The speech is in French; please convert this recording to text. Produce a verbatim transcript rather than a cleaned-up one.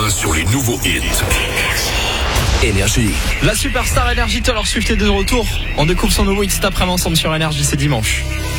un sur les nouveaux hits. Énergie. La superstar Énergie Taylor Swift est de retour. On découvre son nouveau hit cet après-midi ensemble sur Énergie, c'est dimanche.